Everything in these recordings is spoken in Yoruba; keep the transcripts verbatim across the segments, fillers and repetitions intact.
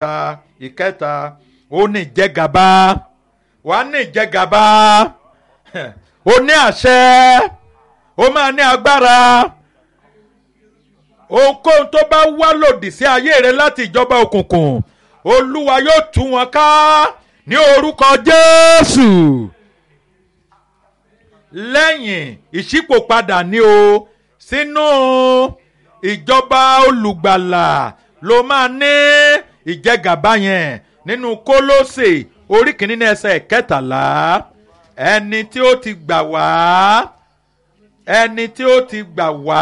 ìkẹta ó ní ìjẹgàba wàá ní ìjẹgàba ó ní àṣẹ ó máa ní agbára ohunkóhun tó bá wá lòdì sí ayé rẹ láti ìjọba òkùnkùn olúwa yóò tú wọn ká ní orúkọ Jésù lẹ́yìn ìṣípòpadà ni o sínú ìjọba olùgbàlà ló máa ní ìjẹgàba yẹn nínú Kólósè orí kìíní ní ẹsẹ̀ kẹtàlá ẹni tí ó ti gbà wá ẹni tí ó ti gbà wá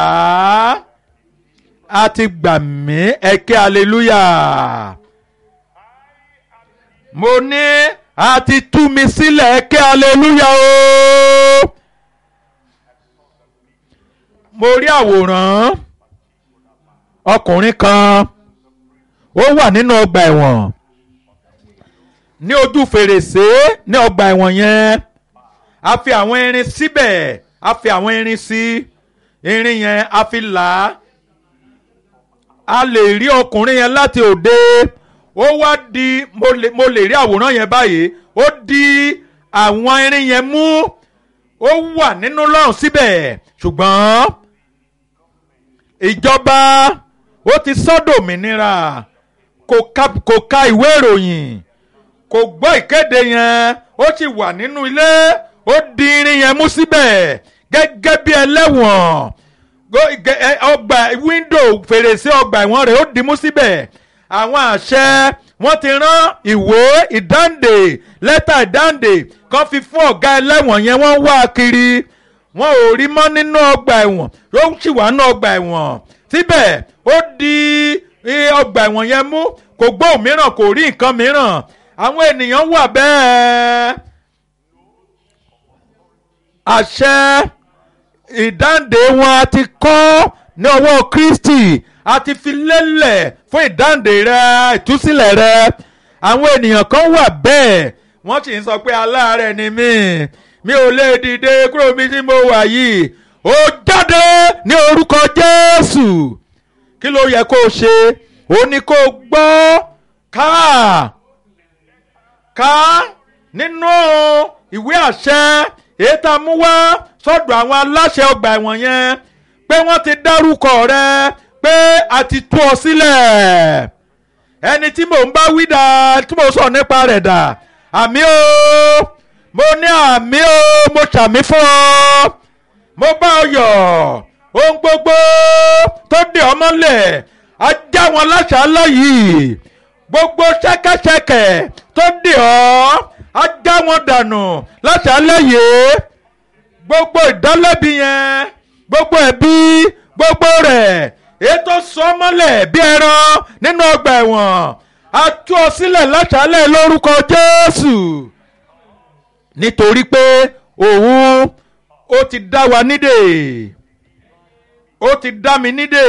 a ti gbà mí ẹ ké hallelujah mo ní a ti tú mi sílẹ̀ ẹ ké hallelujah o mo rí àwòrán ọkùnrin kan ó wà nínú ọgbà ẹ̀wọ̀n ní ojú fèrèsé ní ọgbà ẹ̀wọ̀n yẹn a fi àwọn irin síbẹ̀ a fi àwọn irin sí irin yẹn a fi là á a lè rí ọkùnrin yẹn láti òde ó wá di mo lè mo lè rí àwòrán yẹn báyìí ó di àwọn irin yẹn mú ó wà nínú lọ́rùn síbẹ̀ ṣùgbọ́n ìjọba ó ti sọ́dọ̀mìnira kò ka kò ka ìwé ìròyìn kò gbọ́ ìkéde yẹn ó sì wà nínú ilé ó di irin yẹn mú síbẹ̀ gẹ́gẹ́ bí ẹlẹ́wọ̀n ọgbà wíńdò fèrèsé ọgbà ẹ̀wọ̀n rẹ̀ ó di mú síbẹ̀ àwọn àṣẹ wọ́n ti rán ìwé ìdáǹdè lẹ́tà ìdáǹdè kan fi fún ọ̀gá ẹlẹ́wọ̀n yẹn wọ́n wá kiri wọn ò rí mọ́ nínú ọgbà ẹ̀wọ̀n ó sì wà nínú ọgbà ẹ̀wọ̀n síbẹ̀ ó di ọgbà ẹ̀wọ̀n yẹn mú kò gbọ́ òmíràn kò rí nǹkan mìíràn àwọn ènìyàn wà bẹ́ẹ̀ àṣẹ ìdáǹdè wọn a ti kọ́ ní ọwọ́ Kristi a ti fi lélẹ̀ fún ìdáǹdè rẹ ìtúsílẹ̀ rẹ àwọn ènìyàn kan wà bẹ́ẹ̀ wọ́n sì ń sọ pé aláàárẹ̀ ni mí mi ò lè dìde kúrò mi tí mo wà yìí ó jáde ní orúkọ Jésù kí ló yẹ kó o ṣe ó ní kó o gbọ́ ká ká nínú ìwé àṣẹ èyí tá a mú wá sọ́dọ̀ àwọn aláṣẹ ọgbà ẹ̀wọ̀n yẹn pé wọ́n ti dárúkọ rẹ pé a ti tú ọ sílẹ̀ ẹni tí mò ń bá wí dà tí mò ń sọ nípa rẹ̀ dà àmì o mo ní àmì o mo ṣàmì fún ọ mo bá ọ yọ̀ ohun gbogbo tó dè ọ́ mọ́lẹ̀ á já wọn láṣálẹ́ yìí gbogbo ṣẹ́kẹ́ṣẹkẹ̀ tó dè ọ́ á já wọn dànù láṣálẹ́ yìí gbogbo ìdálẹ́bi yẹn gbogbo ẹ̀bi gbogbo rẹ̀ ètò sọmọlẹ̀ bí ẹran nínú ọgbà ẹ̀wọ̀n a tú ọ sílẹ̀ láṣálẹ́ lórúkọ Jésù nítorí pé òun ó ti dá wa nídè ó ti dá mi nídè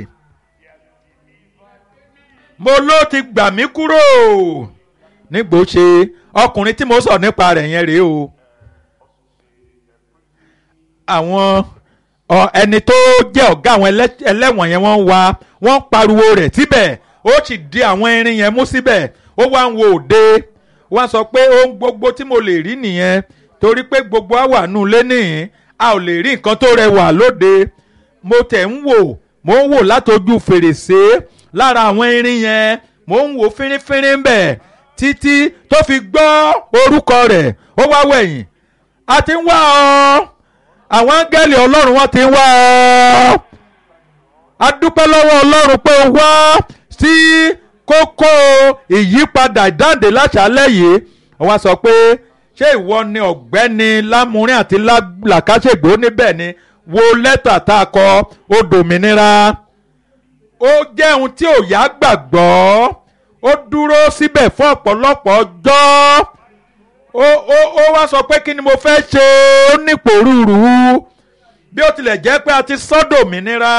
mo ló ti gbà mí kúrò nígbò ṣe ọkùnrin tí mo sọ nípa rẹ̀ yẹn rèé o àwọn ẹni tó jẹ́ ọ̀gá àwọn ẹlẹ́wọ̀n yẹn wọ́n ń wá wọ́n pariwo rẹ̀ síbẹ̀ ó sì di àwọn irin yẹn mú síbẹ̀ ó wá ń wo òde wọ́n sọ pé ohun gbogbo tí mo lè rí nìyẹn torí pé gbogbo àwa nù lé nìyẹn a ò lè rí nǹkan tó rẹwà lóde mo tẹ̀ ń wò mo ń wò látojú fèrèsé lára àwọn irin yẹn mo ń wò fínrínfínrín ń bẹ̀ títí tó fi gbọ́ orúkọ rẹ̀ ó wá wẹ̀yìn a ti ń wá ọ àwọn áńgẹ́lì ọlọ́run wọn ti ń wá ọ a dúpẹ́ lọ́wọ́ ọlọ́run pé ó wá sí kókó ìyípadà ìdáǹdè láṣálẹ́ yìí wọ́n sọ pé ṣé ìwọ ni ọ̀gbẹ́ni lámúrin àti làkàṣègbè ó níbẹ̀ ni wo lẹ́tà tá a kọ ó dòmìnira ó jẹ́ ohun tí ò yá gbàgbọ́ ó dúró síbẹ̀ fún ọ̀pọ̀lọpọ̀ ọjọ́ ó ó ó wá sọ pé kí ni mo fẹ́ ṣe ó nípò rúurú bí ó tilẹ̀ jẹ́ pé a ti sọ dòmìnira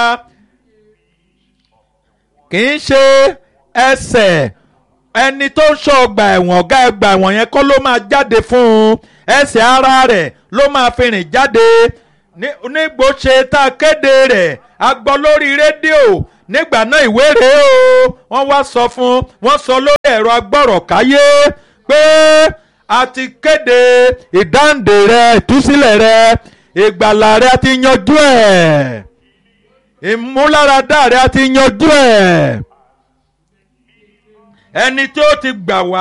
kì í ṣe ẹsẹ̀ ẹni tó ń ṣọ́ ọgbà ẹ̀wọ̀n ọ̀gá ẹgbà ẹ̀wọ̀n yẹn kọ́ ló máa jáde fún un ẹsẹ̀ ara rẹ̀ ló máa fi rìn jáde nígbò ṣe tá a kéde rẹ̀ a gbọ́ lórí rédíò nígbà náà ìwé rèé o wọ́n wá sọ fún wọ́n sọ lórí ẹ̀rọ agbọ́rọ̀káyé pé a ti kéde ìdáǹdè rẹ ìtúsílẹ̀ rẹ ìgbàlà rẹ a ti yanjú ẹ̀ ìmúláradá rẹ a ti yanjú ẹ̀ ẹni tí ó ti gbà wá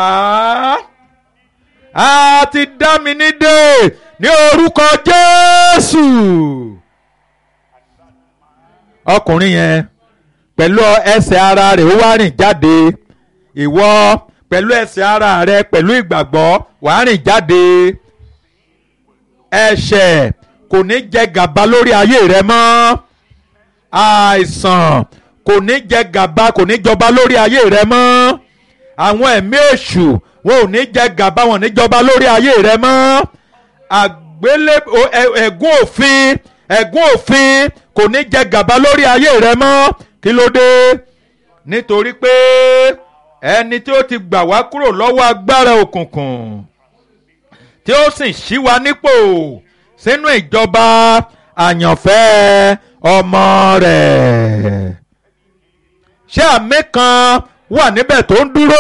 a ti dá mi nídè ní orúkọ Jésù. ọkùnrin yẹn pẹ̀lú ẹsẹ̀ ara rẹ̀ ó wá rìn jáde ìwọ pẹ̀lú ẹsẹ̀ ara rẹ̀ pẹ̀lú ìgbàgbọ́ wàá rìn jáde ẹ̀ṣẹ̀ kò ní jẹ gàba lórí ayé rẹ mọ́ àìsàn kò ní jẹ gàba kò ní jọba lórí ayé rẹ mọ́ àwọn ẹ̀mí èṣù wọn ò ní jẹ gàba wọn ò ní jọba lórí ayé rẹ mọ́ àgbélé ẹ̀gún òfin ẹ̀gún òfin kò ní jẹ gàba lórí ayé rẹ mọ́ kí ló dé nítorí pé ẹni tí ó ti gbà wá kúrò lọ́wọ́ agbára òkùnkùn tí ó sì ṣí wa nípò sínú ìjọba àyànfẹ́ ọmọ rẹ̀. ṣé àmì kan wà níbẹ̀ tó ń dúró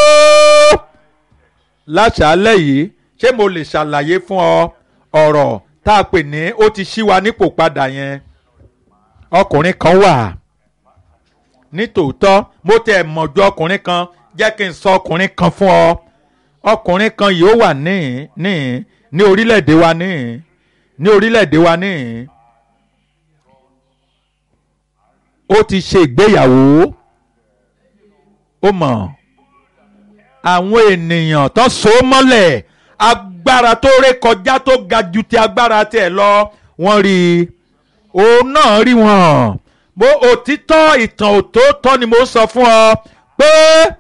láṣálẹ́ yìí ṣé mo lè ṣàlàyé fún ọ ọ̀rọ̀ tá a pè ní ó ti ṣí wa nípò padà yẹn. ọkùnrin kan wà nítòótọ́ mo tẹ̀ mọ̀ ju ọkùnrin kan jẹ́ kí n sọ ọkùnrin kan fún ọ ọkùnrin kan yìí ó wà níhìn níhìn ní orílẹ̀-èdè wa níhìn ní orílẹ̀-èdè wa níhìn ó ti ṣe ìgbéyàwó ó mọ̀ àwọn ènìyàn tó so mọ́lẹ̀ agbára tó ré kọjá tó ga ju ti agbára tiẹ̀ lọ wọ́n rí i òun náà rí wọn bó òtítọ́ ìtàn òtótọ́ ni mo sọ fún ọ pé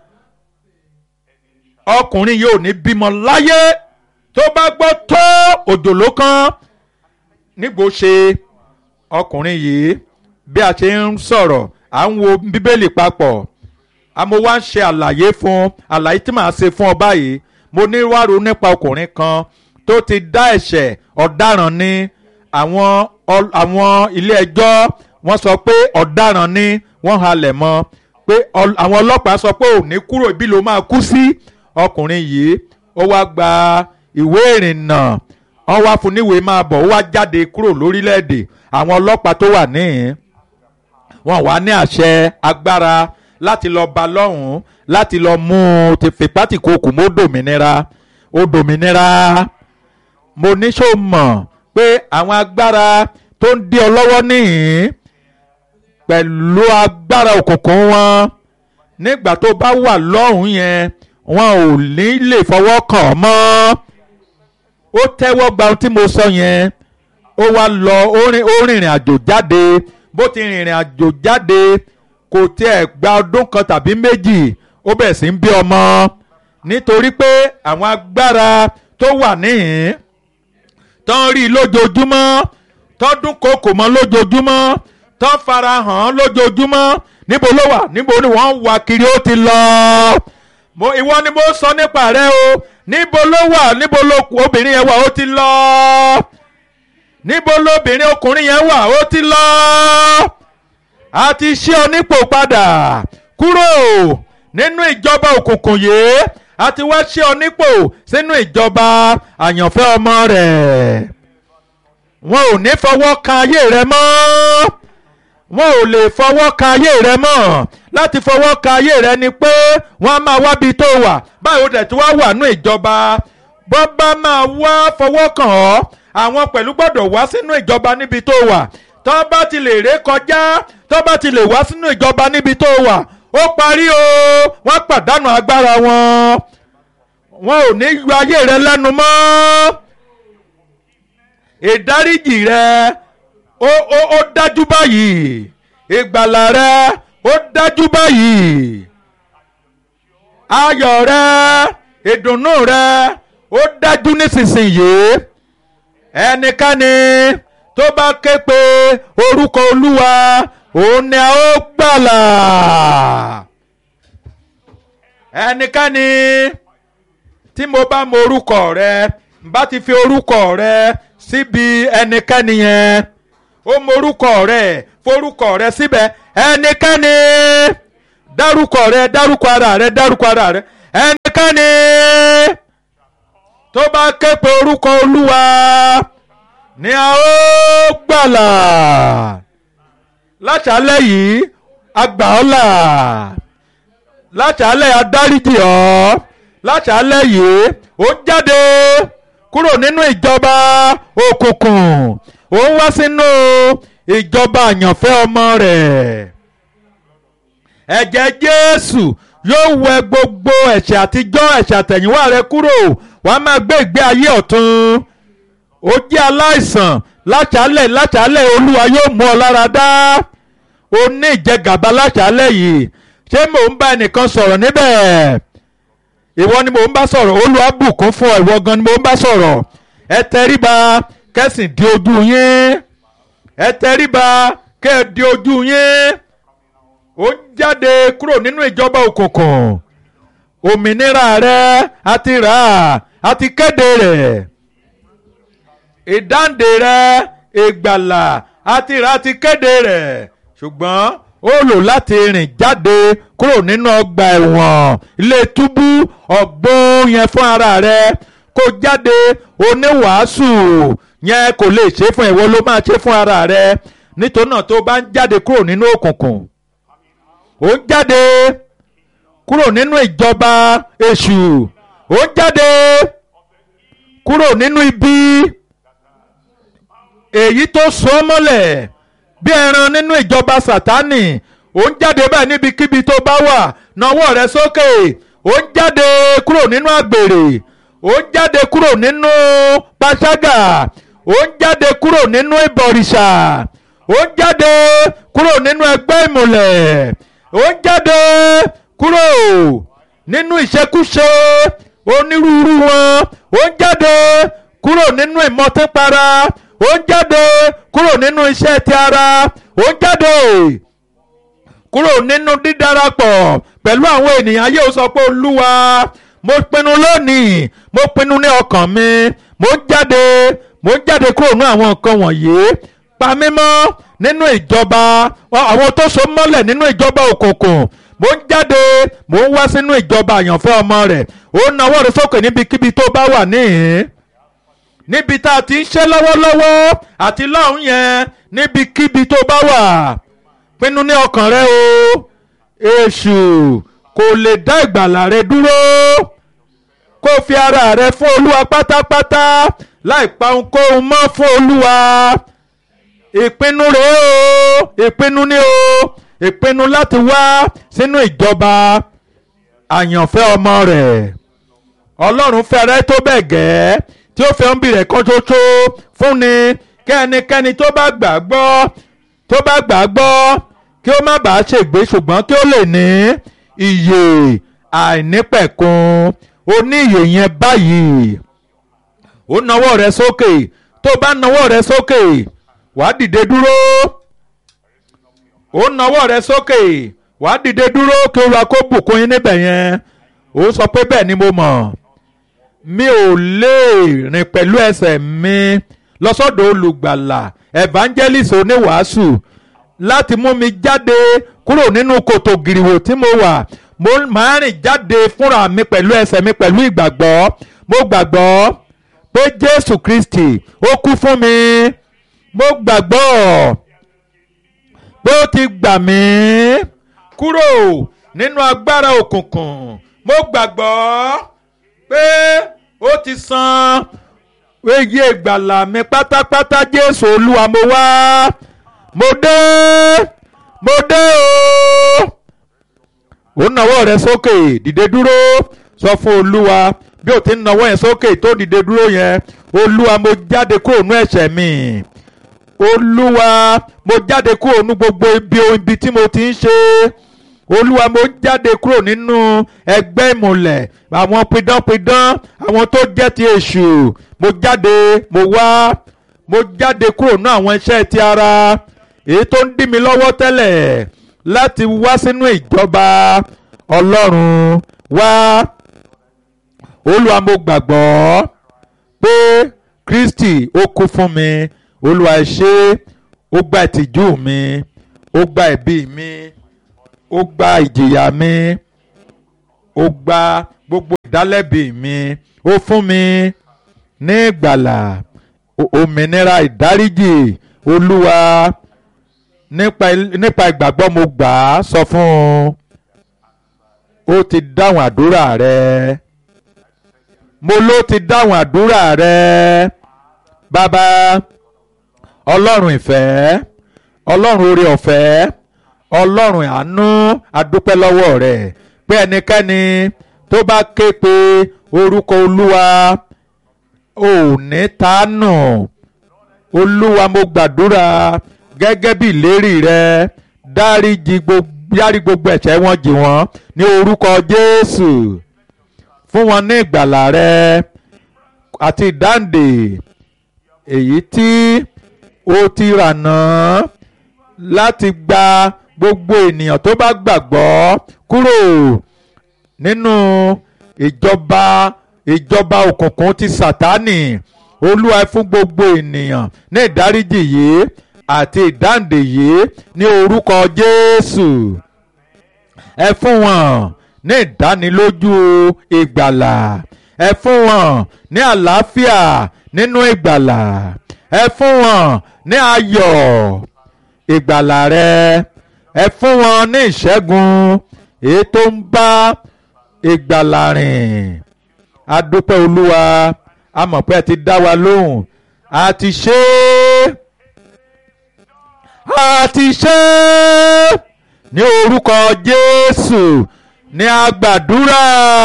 ọkùnrin yìí ò ní bímọ láyé tó bá gbọ́ tó òjòló kan nígbò ṣe ọkùnrin yìí bí a ṣe ń sọ̀rọ̀ à ń wo bíbélì papọ̀ àmọ́ wá ń ṣe àlàyé fún àlàyé tí màá ṣe fún ọ báyìí mo ní wá ronú nípa ọkùnrin kan tó ti dá ẹ̀ṣẹ̀ ọ̀daràn ní àwọn àwọn ilé ẹjọ́ wọ́n sọ pé ọ̀daràn ni wọ́n halẹ̀ mọ́ pé àwọn ọlọ́pàá sọ pé ò ní kúrò ibi ló máa kú sí ọkùnrin yìí ó wá gba ìwé ìrìnnà wọ́n wá fún níwèé máa bọ̀ ó wá jáde kúrò lórílẹ̀‐èdè àwọn ọlọ́pàá tó wà níhìn wọ́n wá ní àṣẹ agbára láti lọ bá lọ́hùn-ún láti lọ mú un ti fipátìkokù mọ́ dòmìnira ó dòmìnira mo ní ṣó mọ̀ pé àwọn agbára tó ń dí ọ lọ́wọ́ níhìn pẹ̀lú agbára òkùnkùn wọn nígbà tó bá wà lọ́hùn yẹn wọn ò ní lè fọwọ́ kàn ọ́ mọ́ ó tẹ́wọ́ gba ohun tí mo sọ yẹn ó wá lọ ó rìnrìn àjò jáde bó ti rìnrìn àjò jáde kò tiẹ̀ gba ọdún kan tàbí méjì ó bẹ̀ sí ń bí ọmọ nítorí pé àwọn agbára tó wà níhìn tó ń rí lójoojúmọ́ tó dún kòkò mọ́ lójoojúmọ́ tó fara hàn lójoojúmọ́ níbo ló wà níbo ni wọ́n ń wá kiri ó ti lọ mo ìwọ ni mo sọ nípa rẹ o níbo ló wà níbo ló obìnrin yẹn wà ó ti lọ níbo lóbìnrin ọkùnrin yẹn wà ó ti lọ a ti ṣí ọ nípò padà kúrò nínú ìjọba òkùnkùn yìí a ti wá ṣí ọ nípò sínú ìjọba àyànfẹ́ ọmọ rẹ̀ wọn ò ní fọwọ́ kan ayé rẹ mọ́ wọn ò lè fọwọ́ kan ayé rẹ mọ́ láti fọwọ́ kan ayé rẹ ni pé wọ́n á máa wábi tó wà báyìí ó dẹ̀ tí wọ́n wà nínú ìjọba bọ́ bá máa wá fọwọ́ kàn ọ́ àwọn pẹ̀lú gbọ́dọ̀ wá sínú ìjọba níbi tó wà tó bá ti lè ré kọjá tó bá ti lè wá sínú ìjọba níbi tó wà ó parí o wọ́n pàdánù agbára wọn wọn ò ní yọ ayé rẹ lẹ́nu mọ́ ìdáríjì rẹ ó ó ó dájú báyìí ìgbàlà rẹ ó dájú báyìí ayọ̀ rẹ ìdùnnú rẹ ó dájú nísinsìnyí ẹnikẹ́ni tó bá ké pe orúkọ Olúwa òun ni a ó gbàlà ẹnikẹ́ni tí mo bá mọ orúkọ rẹ bá ti fi orúkọ rẹ síbi ẹnikẹ́ni yẹn ó mọ orúkọ rẹ forúkọ rẹ síbẹ̀ ẹnikẹ́ni dárúkọ rẹ dárúkọ ara rẹ dárúkọ ara rẹ ẹnikẹ́ni tó bá ké pe orúkọ Olúwa ni a ó gbàlà. Láṣálẹ́ yìí a gbà ọ́ là, láṣálẹ́ a dáríjì ọ́, láṣálẹ́ yìí ó jáde kúrò nínú ìjọba òkùnkùn ó ń wá sínú ìjọba àyànfẹ́ ọmọ rẹ̀. Ẹ̀jẹ̀ Jésù yóò wẹ gbogbo ẹ̀ṣẹ̀ àtijọ́ ẹ̀ṣẹ̀ àtẹ̀yìnwá rẹ kúrò, wàá máa gbé ìgbé ayé ọ̀tun. Ó jẹ́ aláìsàn láṣálẹ̀ láṣálẹ̀ Olúwa yóò mú ọ lára dá. O ní ìjẹgàba láṣálẹ̀ yìí. Ṣé mò ń bá ẹnìkan sọ̀rọ̀ níbẹ̀? Ìwọ ni mò ń bá sọ̀rọ̀. Olúwa bùkún fún ọ, ìwọ gan ni mò ń bá sọ̀rọ̀. Ẹ tẹríba kẹ́sìn di ojú yín. Ẹ tẹríba kẹ́ di ojú yín. Ó ń jáde kúrò nínú ìjọba òkùnkùn. Òmìnira rẹ a ti rà á, a ti kéde rẹ̀. Ìdáǹdè rẹ ìgbàlà a ti rà á, a ti kéde rẹ̀. Ṣùgbọ́n ó lò láti rìn jáde kúrò nínú ọgbà ẹ̀wọ̀n ilé túbú ọ̀gbun yẹn fún ara rẹ. Kó jáde oníwàásù yẹn kò lè ṣe fún ìwọ, ló máa ṣe fún ara rẹ. Nítorí náà tó bá ń jáde kúrò nínú òkùnkùn, ó ń jáde kúrò nínú ìjọba èṣù, ó ń jáde kúrò nínú ibi èyí tó so mọ́lẹ̀ bí ẹran nínú ìjọba Sátánì. Ó ń jáde báyìí níbikíbi tó bá wà, nawọ́ rẹ sókè. Ó ń jáde kúrò nínú àgbèrè, ó ń jáde kúrò nínú panṣágà, ó ń jáde kúrò nínú ìbọ̀rìṣà, ó ń jáde kúrò nínú ẹgbẹ́ ìmùlẹ̀, ó ń jáde kúrò nínú ìṣekúṣe onírúurú wọn, ó ń jáde kúrò nínú ìmọ̀típara, ó ń jáde kúrò nínú iṣẹ́ ti ara, ó ń jáde kúrò nínú dídarapọ̀ pẹ̀lú àwọn ènìyàn ayé. Ó sọ pé Olúwa, mo pinnu lónìí, mo pinnu ní ọkàn mi, mo ń jáde mo ń jáde kúrò nínú àwọn nǹkan wọ̀nyí. Pa mí mọ́ nínú ìjọba àwọn tó so mọ́lẹ̀ nínú ìjọba òkùnkùn. Mo ń jáde mo ń wá sínú ìjọba àyànfẹ́ ọmọ rẹ̀. Ó nawọ́ rẹ̀ sókè níbikíbi tó bá wà níhìn, níbi tá a ti ń ṣe lọ́wọ́lọ́wọ́ àti lọ́hùn yẹn, níbikíbi tó bá wà. Pinnu ní ọkàn rẹ o, èṣù kò lè dá ìgbàlà rẹ dúró. Kó fi ara rẹ fún Olúwa pátápátá láì pa ohunkóhun mọ́ fún Olúwa. Ìpinnu rẹ o, ìpinnu ni o, ìpinnu láti wá sínú ìjọba àyànfẹ́ ọmọ rẹ̀. Ọlọ́run fẹ́rẹ́ tó bẹ́ẹ̀ gẹ́ tí ó fẹ́ ń bì rẹ̀ kan ṣoṣo fún ni kí ẹnikẹ́ni tó bá gbàgbọ́ tó bá gbàgbọ́ kí ó má bàa ṣègbé, ṣùgbọ́n kí ó lè ní ìyè àìnípẹ̀kun. Ó ní ìyè yẹn báyìí. Ó nawọ́ rẹ sókè. Tó bá nawọ́ rẹ sókè, wàá dìde dúró. Ó nawọ́ rẹ sókè, wàá dìde dúró kí Olúwa kó bùkún yín níbẹ̀ yẹn. Ó sọ pé bẹ́ẹ̀ ni mo mọ̀. Mi ò lè rìn pẹ̀lú ẹsẹ̀ mi lọ sọ́dọ̀ olùgbàlà evangelist oníwàásù láti mú mi jáde kúrò nínú kòtò gìrìwò tí mo wà. Mo máa rìn jáde fúnra mi pẹ̀lú ẹsẹ̀ mi pẹ̀lú ìgbàgbọ́. Mo gbàgbọ́ pé Jésù Kristi ó kú fún mi. Mo gbàgbọ́ pé ó ti gbà mí kúrò nínú agbára òkùnkùn. Mo gbàgbọ́ pé ó ti san iye ìgbàlà mi pátápátá. Jésù Olúwa mo wá, mo dé, mo dé o. Ó nawọ́ rẹ sókè, dìde dúró, sọ fún Olúwa bí o ti ń nawọ́ yẹn sókè tó dìde dúró yẹn. Olúwa, mo jáde kúrò nínú ẹ̀ṣẹ̀ mi. Olúwa, mo jáde kúrò nínú gbogbo ibi ohun ibi tí mo ti ń ṣe. Olúwa, mo jáde kúrò nínú ẹgbẹ́ ìmùlẹ̀ àwọn pidánpidán, àwọn tó jẹ́ ti èṣù. Mo jáde, mo wá, mo jáde kúrò nínú àwọn iṣẹ́ ti ara èyí tó ń dí mi lọ́wọ́ tẹ́lẹ̀ láti wá sínú ìjọba Ọlọ́run wá. Olúwa, mo gbàgbọ́ pé Kristi ó kú fún mi. Olúwa, ẹ ṣé, ó gba ìtìjú mi, ó gba ẹ̀bi mi ó gba ìjìyà mi ó gba gbogbo ìdálẹ́bi mi ó fún mi ní ìgbàlà òmìnira ìdáríjì olúwa nípa nípa ìgbàgbọ́ mo gbà á sọ fún un ó ti dáhùn àdúrà rẹ mo ló ti dáhùn àdúrà rẹ bàbá ọlọ́run ìfẹ́ ọlọ́run oore ọ̀fẹ́ ọlọ́run àánú adúpẹ́ lọ́wọ́ rẹ̀ pé ẹnikẹ́ni tó bá ké pe orúkọ olúwa ò ní tánù olúwa mo gbàdúrà gẹ́gẹ́ bí ìlérí rẹ dáríjì gbogbo ẹ̀ṣẹ̀ wọn jì wọ́n ní orúkọ jésù fún wọn ní ìgbàlà rẹ àti ìdáǹdè èyí tí ó ti rà náà láti gba gbogbo ènìyàn tó bá gbàgbọ́ kúrò nínú ìjọba ìjọba òkùnkùn ti sátánì olúwa fún gbogbo ènìyàn ní ìdáríjì yìí àti ìdáǹdè yìí ní orúkọ jésù ẹ fún wọn ní ìdánilójú ìgbàlà ẹ fún wọn ní àlàáfíà nínú ìgbàlà ẹ fún wọn ní ayọ̀ ìgbàlà rẹ ẹ fún wọn ní ìṣẹ́gun èyí tó ń bá ìgbàlà rìn adúpẹ́ olúwa a mọ̀ pé ẹ ti dá wa lóhùn a ti ṣe é a ti ṣe é ní orúkọ jésù ní agbàdúrà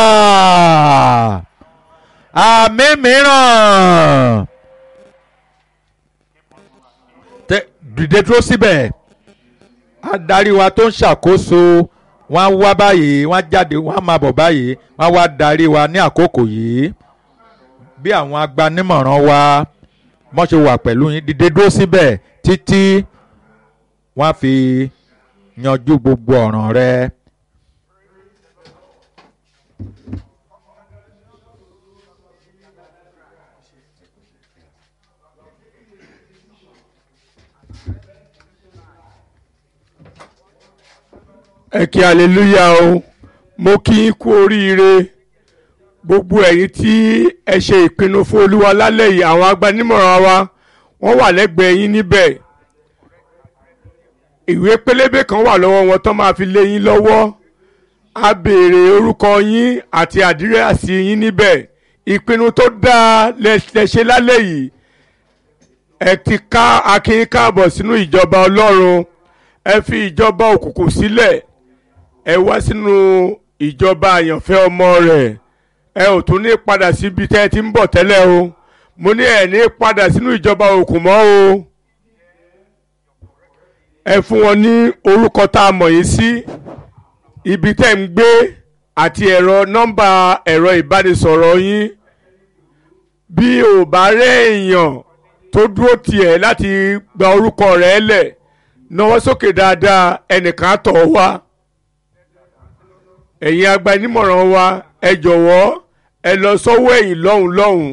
àmì mìíràn dìde dúró síbẹ̀ adarí wa tó ń ṣàkóso wọ́n á wá báyìí wọ́n á jáde wọ́n á máa bọ̀ báyìí wọ́n á wá darí wa ní àkókò yìí bí àwọn agbanimọ̀ràn wa wọ́n ṣe wà pẹ̀lú yín dìde dúró síbẹ̀ títí wọ́n á fi yanjú gbogbo ọ̀ràn rẹ. ẹ kí aleluya o mo kí yín kú oríire gbogbo ẹ̀yin tí ẹ ṣe ìpinnu fún olúwa lálẹ́ yìí àwọn agbanimọ̀ràn wa wọ́n wà lẹ́gbẹ̀ẹ́ yín níbẹ̀ ìwé pélébé kan wà lọ́wọ́ wọn tó máa fi lé yín lọ́wọ́ a béèrè orúkọ yín àti àdírẹ́sì yín níbẹ̀ ìpinnu tó dáa lẹ ṣe lálẹ́ yìí ẹ ti ká akínyín káàbọ̀ sínú ìjọba ọlọ́run ẹ fi ìjọba òkùnkùn sílẹ̀ ẹ wá sínú ìjọba àyànfẹ́ ọmọ rẹ̀ ẹ ò tún ní padà síbi tẹ́ ẹ ti ń bọ̀ tẹ́lẹ̀ o mo ní ẹ ní padà sínú ìjọba òkùnkùn mọ́ o ẹ fún wọn ní orúkọ tá a mọ̀ yín sí ibi tẹ́ ń gbé àti ẹ̀rọ nọ́mbà ẹ̀rọ ìbánisọ̀rọ̀ yín bí ò bá rẹ́ èèyàn tó dúró tiẹ̀ láti gba orúkọ rẹ̀ lẹ̀ náwó sókè dáadáa ẹnìkan á tọ̀ wá ẹ̀yin agbanimọ̀ràn wa ẹ jọ̀wọ́ ẹ lọ sọ́wọ́ ẹ̀yìn lọ́hùn lọ́hùn.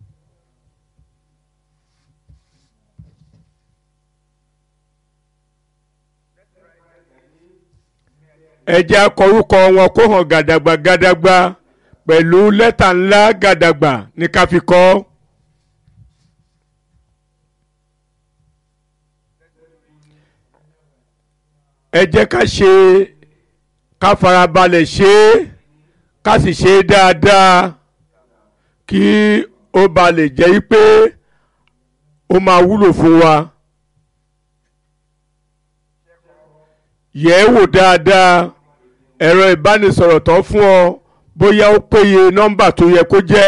ẹ jẹ́ akọrúkọ wọn kó hàn gàdàgbà gàdàgbà pẹ̀lú lẹ́tà ńlá gàdàgbà ní ká fi kọ. ẹ jẹ́ ká ṣe ká farabalẹ̀ ṣe é ká sì ṣe é dáadáa kí ó ba lè jẹ́ pé ó máa wúlò fún wa. yẹ̀ ẹ́ wò dáadáa ẹ̀rọ ìbánisọ̀rọ̀ tó fún ọ bóyá ó péye nọ́mbà tó yẹ kó jẹ́.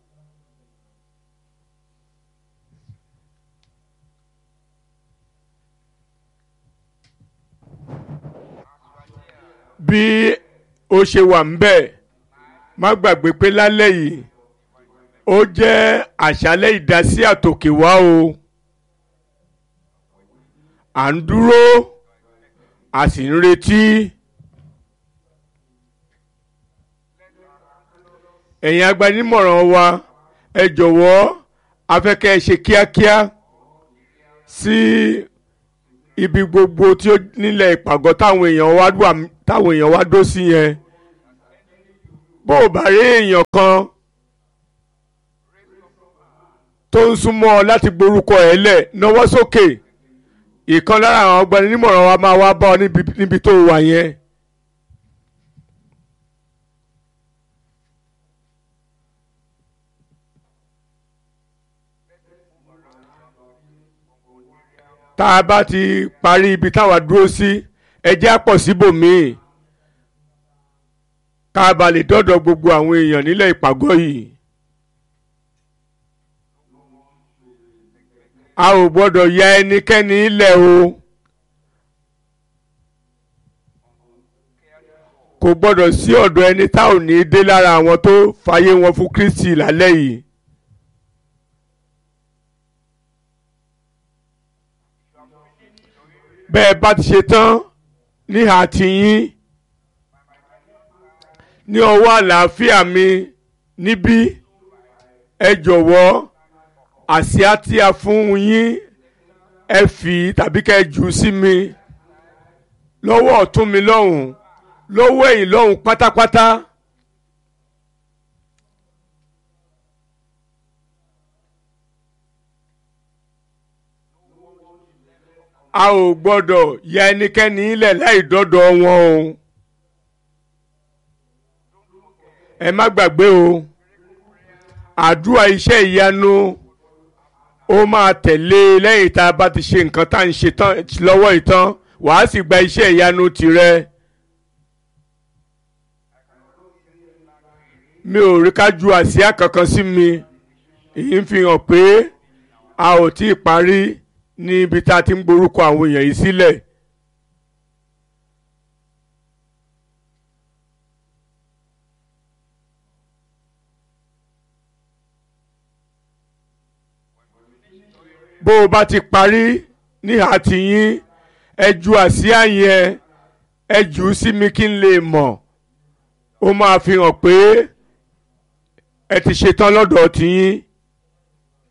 bí ó ṣe wà ń bẹ̀ má gbàgbé pé lálẹ́ yìí ó jẹ́ àṣálẹ́ ìdásí àtòkè wá o à ń dúró a sì ń retí ẹ̀yin agbanimọ̀ràn wa ẹ jọ̀wọ́ a fẹ́ kẹ́ ẹ ṣe kíákíá sí ibi gbogbo tí ó nílẹ̀ ìpàgọ́ táwọn èèyàn wá wà táwọn èèyàn wá dó sí yẹn bó o bá rí èèyàn kan tó ń súnmọ́ ọ láti gborúkọ ẹ̀ lẹ̀ náwó sókè ìkan lára àwọn ọgbẹ́ni nímọ̀ràn wa máa wá bá ọ níbi tó wà yẹn. tá a bá ti parí ibi táwa dúró sí ẹ jẹ́ á pọ̀ síbòmíì ká a bá lè dọ́dọ̀ gbogbo àwọn èèyàn nílẹ̀ ìpàgọ́ yìí. a ò gbọ́dọ̀ ya ẹnikẹ́ni ilẹ̀ o kò gbọ́dọ̀ sí ọ̀dọ̀ ẹni tá ò ní dé lára àwọn tó fàyè wọn fún Kristi lálẹ́ yìí. bẹ́ẹ̀ bá ti ṣe tán níhà tiyín ní ọwọ́ àlàáfíà mi níbí ẹ jọ̀wọ́ àsíá tí a fún yín ẹ fi tàbí kẹ́ ẹ jù sí mi lọ́wọ́ ọ̀tún mi lọ́hùn lọ́wọ́ ẹ̀yìn lọ́hùn pátápátá. a ò gbọ́dọ̀ ya ẹnikẹ́ni ilẹ̀ láì dọ́dọ̀ wọn o. ẹ má gbàgbé o àdúrà iṣẹ́ ìyanu ó máa tẹ̀lé lẹ́yìn tá a bá ti ṣe nǹkan tá à ń ṣe lọ́wọ́ ìtàn wàá sì gba iṣẹ́ ìyanu tirẹ̀. mi ò rí ká ju àsíá kankan sí mi èyí ń fi hàn pé a ò tí ì parí ní ibi tá a ti ń gborúkọ àwọn èèyàn yìí sílẹ̀. bó o bá ti parí níhà tiyín ẹ ju àsíá yẹn ẹ jù ú sí mi kí n lè mọ̀ ó máa fi hàn pé ẹ ti ṣetán lọ́dọ̀ tiyín.